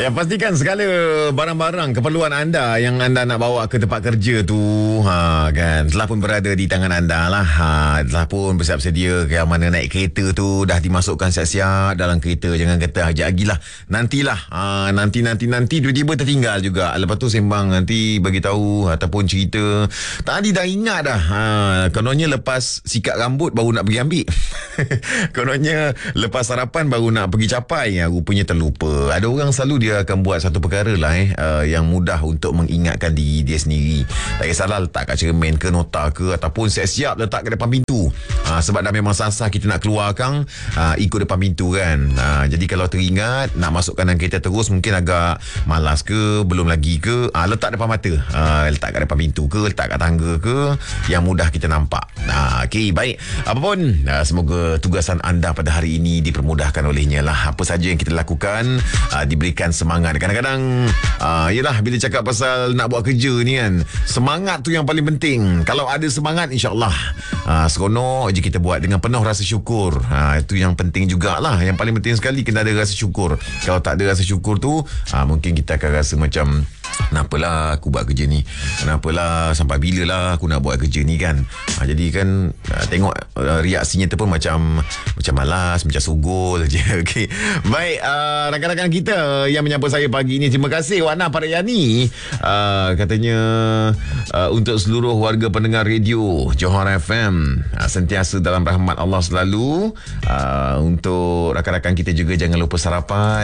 pastikan segala barang-barang keperluan anda yang anda nak bawa ke tempat kerja tu kan telah pun berada di tangan anda lah. Telah pun bersiap sedia ke yang mana naik kereta tu dah dimasukkan siap-siap dalam kereta. Jangan kata ajak lagi lah. Nantilah nanti tiba-tiba tertinggal juga. Lepas tu sembang nanti bagi tahu ataupun cerita tadi dah ingat dah. Kononnya lepas sikat rambut baru nak pergi ambil. Kononnya lepas sarapan baru nak pergi capai. Rupanya terlupa. Ada orang selalu dia akan buat satu perkara lah yang mudah untuk mengingatkan diri dia sendiri. Tak kisahlah letak kat cermin ke nota ke ataupun siap-siap letak ke depan pintu. Sebab dah memang sasah kita nak keluar kang ikut depan pintu kan. Jadi kalau teringat nak masukkan dalam kereta terus mungkin agak malas ke belum lagi ke letak depan mata. Letak kat depan pintu ke letak kat tangga ke yang mudah kita nampak. Okey, baik. Apapun semoga tugasan anda pada hari ini dipermudahkan olehnya lah. Apa saja yang kita lakukan diberikan semangat. Kadang-kadang yelah bila cakap pasal nak buat kerja ni kan, semangat tu yang paling penting. Kalau ada semangat insyaAllah seronok je kita buat dengan penuh rasa syukur. Itu yang penting jugalah. Yang paling penting sekali kena ada rasa syukur. Kalau tak ada rasa syukur tu mungkin kita akan rasa macam kenapalah aku buat kerja ni, kenapalah sampai bila lah aku nak buat kerja ni kan. Jadi kan tengok reaksinya tu pun macam malas, macam sugul je. Okay. Baik, rakan-rakan kita yang menyapa saya pagi ini, terima kasih Wana Parayani. Katanya untuk seluruh warga pendengar radio Johor FM sentiasa dalam rahmat Allah selalu. Untuk rakan-rakan kita juga jangan lupa sarapan.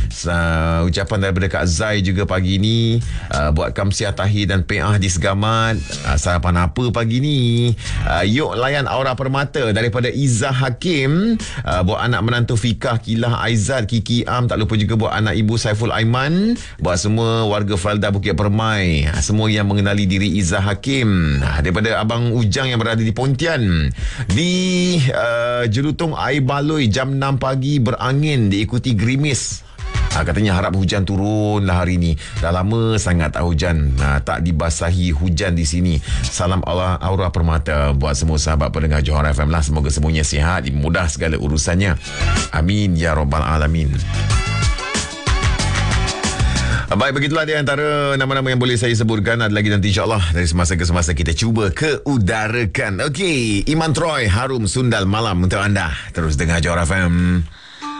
Ucapan daripada Kak Zai juga pagi ni, buat kamsiah tahi dan pe'ah di segamat. Sarapan apa pagi ni? Yuk layan Aura Permata daripada Izzah Hakim. Buat anak menantu Fikah, Kilah, Aizat, Kiki Am. Tak lupa juga buat anak ibu Saiful Aiman. Buat semua warga Falda Bukit Permai, semua yang mengenali diri Izzah Hakim. Daripada Abang Ujang yang berada di Pontian. Di Jelutong Air Baloi jam 6 pagi berangin diikuti gerimis. Katanya harap hujan turun lah hari ni. Dah lama sangat tak hujan. Tak dibasahi hujan di sini. Salam Aura Permata buat semua sahabat pendengar Johor FM lah. Semoga semuanya sihat, mudah segala urusannya. Amin ya rabbal alamin. Baik, begitulah di antara nama-nama yang boleh saya sebutkan. Ada lagi nanti insyaAllah dari semasa ke semasa kita cuba keudarakan. Okey, Iman Troy, Harum Sundal Malam untuk anda. Terus dengar Johor FM.